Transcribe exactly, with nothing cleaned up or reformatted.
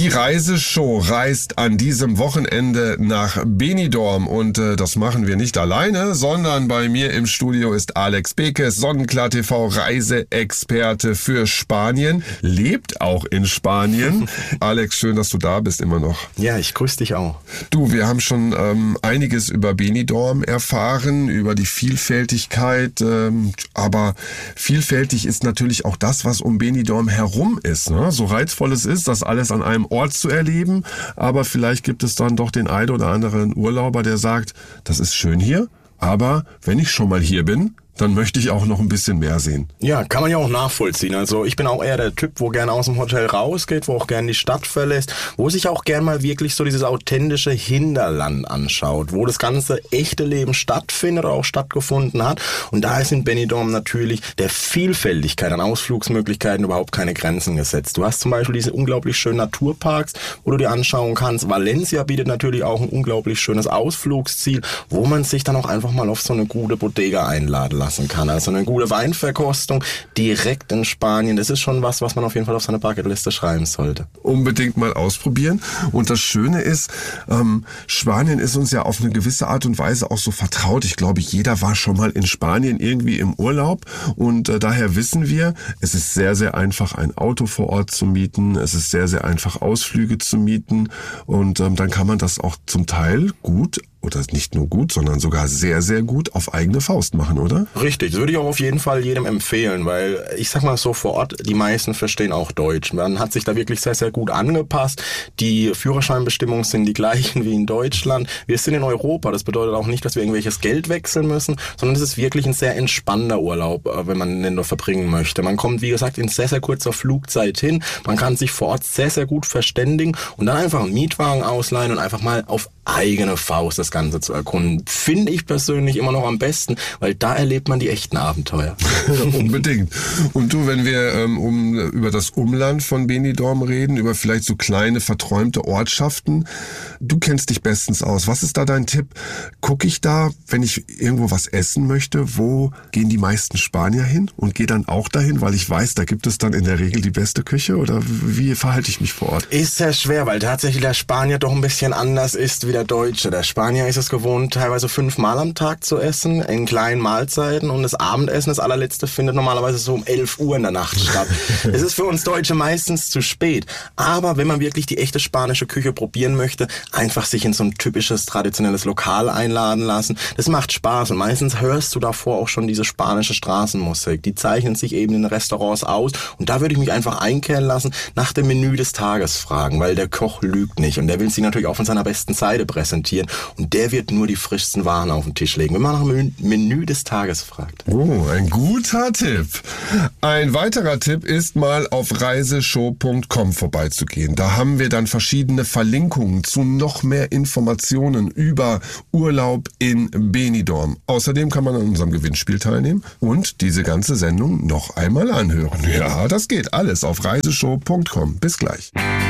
Die Reiseshow reist an diesem Wochenende nach Benidorm und äh, das machen wir nicht alleine, sondern bei mir im Studio ist Alex Bekes, Sonnenklar T V Reiseexperte für Spanien, lebt auch in Spanien. Alex, schön, dass du da bist immer noch. Ja, ich grüße dich auch. Du, wir haben schon ähm, einiges über Benidorm erfahren, über die Vielfältigkeit, ähm, aber vielfältig ist natürlich auch das, was um Benidorm herum ist, ne? So reizvoll es ist, das alles an einem Ort zu erleben, aber vielleicht gibt es dann doch den einen oder anderen Urlauber, der sagt, das ist schön hier, aber wenn ich schon mal hier bin, dann möchte ich auch noch ein bisschen mehr sehen. Ja, kann man ja auch nachvollziehen. Also ich bin auch eher der Typ, wo gern aus dem Hotel rausgeht, wo auch gern die Stadt verlässt, wo sich auch gern mal wirklich so dieses authentische Hinterland anschaut, wo das ganze echte Leben stattfindet oder auch stattgefunden hat. Und da ist in Benidorm natürlich der Vielfältigkeit an Ausflugsmöglichkeiten überhaupt keine Grenzen gesetzt. Du hast zum Beispiel diese unglaublich schönen Naturparks, wo du dir anschauen kannst. Valencia bietet natürlich auch ein unglaublich schönes Ausflugsziel, wo man sich dann auch einfach mal auf so eine gute Bodega einladen lässt. Kann. Also eine gute Weinverkostung direkt in Spanien, das ist schon was, was man auf jeden Fall auf seine Bucketliste schreiben sollte. Unbedingt mal ausprobieren. Und das Schöne ist, ähm, Spanien ist uns ja auf eine gewisse Art und Weise auch so vertraut. Ich glaube, jeder war schon mal in Spanien irgendwie im Urlaub und äh, daher wissen wir, es ist sehr, sehr einfach, ein Auto vor Ort zu mieten. Es ist sehr, sehr einfach, Ausflüge zu mieten und ähm, dann kann man das auch zum Teil gut oder nicht nur gut, sondern sogar sehr, sehr gut auf eigene Faust machen, oder? Richtig, das würde ich auch auf jeden Fall jedem empfehlen, weil ich sag mal so vor Ort, die meisten verstehen auch Deutsch. Man hat sich da wirklich sehr, sehr gut angepasst. Die Führerscheinbestimmungen sind die gleichen wie in Deutschland. Wir sind in Europa, das bedeutet auch nicht, dass wir irgendwelches Geld wechseln müssen, sondern es ist wirklich ein sehr entspannter Urlaub, wenn man den nur verbringen möchte. Man kommt, wie gesagt, in sehr, sehr kurzer Flugzeit hin. Man kann sich vor Ort sehr, sehr gut verständigen und dann einfach einen Mietwagen ausleihen und einfach mal auf eigene Faust das Ganze zu erkunden. Finde ich persönlich immer noch am besten, weil da erlebt man die echten Abenteuer. Unbedingt. Und du, wenn wir ähm, um, über das Umland von Benidorm reden, über vielleicht so kleine, verträumte Ortschaften, du kennst dich bestens aus. Was ist da dein Tipp? Gucke ich da, wenn ich irgendwo was essen möchte, wo gehen die meisten Spanier hin und gehe dann auch dahin, weil ich weiß, da gibt es dann in der Regel die beste Küche oder wie verhalte ich mich vor Ort? Ist sehr schwer, weil tatsächlich der Spanier doch ein bisschen anders ist wie der Deutsche. Der Spanier ist es gewohnt, teilweise fünfmal am Tag zu essen, in kleinen Mahlzeiten und das Abendessen, das allerletzte, findet normalerweise so um elf Uhr in der Nacht statt. Es ist für uns Deutsche meistens zu spät, aber wenn man wirklich die echte spanische Küche probieren möchte, einfach sich in so ein typisches, traditionelles Lokal einladen lassen. Das macht Spaß und meistens hörst du davor auch schon diese spanische Straßenmusik. Die zeichnen sich eben in Restaurants aus und da würde ich mich einfach einkehren lassen, nach dem Menü des Tages fragen, weil der Koch lügt nicht und der will sich natürlich auch von seiner besten Seite präsentieren und der wird nur die frischsten Waren auf den Tisch legen, wenn man nach dem Menü des Tages fragt. Oh, ein guter Tipp. Ein weiterer Tipp ist mal auf reiseshow punkt com vorbeizugehen. Da haben wir dann verschiedene Verlinkungen zu noch mehr Informationen über Urlaub in Benidorm. Außerdem kann man an unserem Gewinnspiel teilnehmen und diese ganze Sendung noch einmal anhören. Ja, das geht alles auf reiseshow punkt com. Bis gleich.